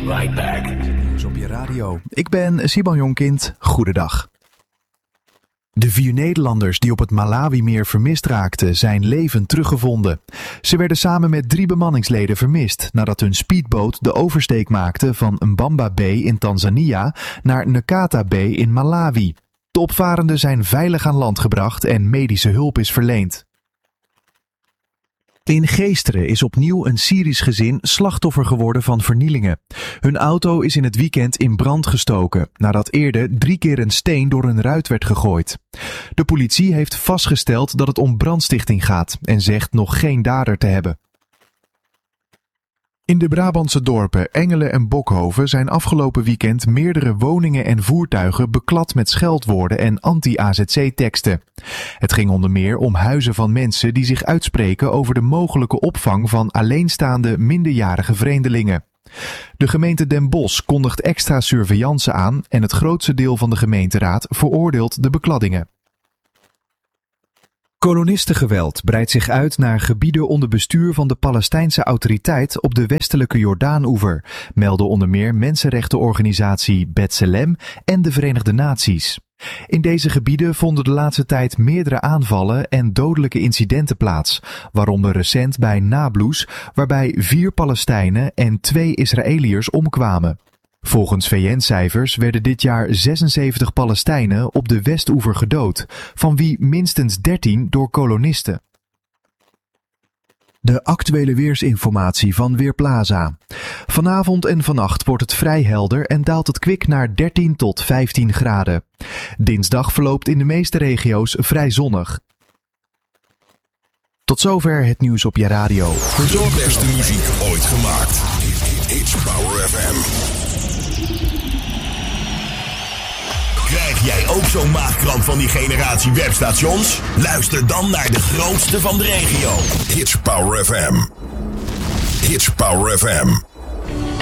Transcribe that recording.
right back. Nieuws op je radio. Ik ben Simon Jonkind. Goedendag. De 4 Nederlanders die op het Malawimeer vermist raakten zijn levend teruggevonden. Ze werden samen met 3 bemanningsleden vermist nadat hun speedboot de oversteek maakte van Mbamba Bay in Tanzania naar Nkata Bay in Malawi. De opvarenden zijn veilig aan land gebracht en medische hulp is verleend. In Geesteren is opnieuw een Syrisch gezin slachtoffer geworden van vernielingen. Hun auto is in het weekend in brand gestoken, nadat eerder 3 keer een steen door een ruit werd gegooid. De politie heeft vastgesteld dat het om brandstichting gaat en zegt nog geen dader te hebben. In de Brabantse dorpen Engelen en Bokhoven zijn afgelopen weekend meerdere woningen en voertuigen beklad met scheldwoorden en anti-AZC-teksten. Het ging onder meer om huizen van mensen die zich uitspreken over de mogelijke opvang van alleenstaande minderjarige vreemdelingen. De gemeente Den Bosch kondigt extra surveillance aan en het grootste deel van de gemeenteraad veroordeelt de bekladdingen. Kolonistengeweld breidt zich uit naar gebieden onder bestuur van de Palestijnse autoriteit op de westelijke Jordaanoever, melden onder meer mensenrechtenorganisatie B'Tselem en de Verenigde Naties. In deze gebieden vonden de laatste tijd meerdere aanvallen en dodelijke incidenten plaats, waaronder recent bij Nablus, waarbij 4 Palestijnen en 2 Israëliërs omkwamen. Volgens VN-cijfers werden dit jaar 76 Palestijnen op de Westoever gedood, van wie minstens 13 door kolonisten. De actuele weersinformatie van Weerplaza. Vanavond en vannacht wordt het vrij helder en daalt het kwik naar 13 tot 15 graden. Dinsdag verloopt in de meeste regio's vrij zonnig. Tot zover het nieuws op je radio. De beste muziek ooit gemaakt. It's Power FM. Krijg jij ook zo'n maagkramp van die generatie webstations? Luister dan naar de grootste van de regio. It's Power FM. It's Power FM.